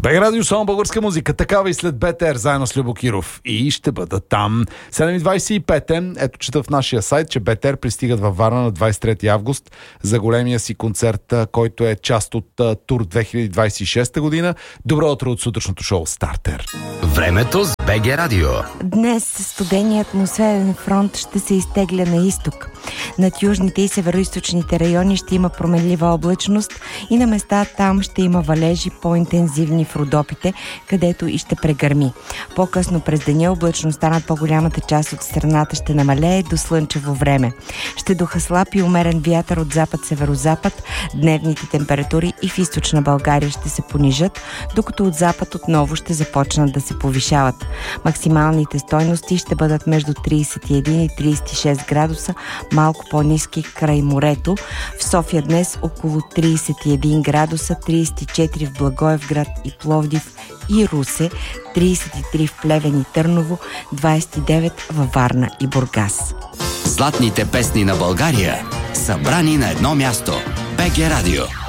БГ Радио, само българска музика. Такава и след БТР, заедно с Любо Киров. И ще бъда там. 7.25. Ето чета в нашия сайт, че БТР пристигат във Варна на 23 август за големия си концерт, който е част от Тур 2026 година. Добро утро от сутрешното шоу Стартер. Времето с БГ Радио. Днес студеният атмосферен фронт ще се изтегля на изток. Над южните и североизточните райони ще има променлива облачност и на места там ще има валежи по-интензивни в Родопите, където и ще прегърми. По-късно през деня облачността над по-голямата част от страната ще намалее до слънчево време. Ще духа слаб и умерен вятър от запад-северозапад. Дневните температури и в източна България ще се понижат, докато от запад отново ще започнат да се повишават. Максималните стойности ще бъдат между 31 и 36 градуса, малко по-ниски край морето. В София днес около 31 градуса, 34 в Благоевград и Пловдив и Русе, 33 в Плевен и Търново, 29 във Варна и Бургас. Златните песни на България, събрани на едно място. БГ Радио.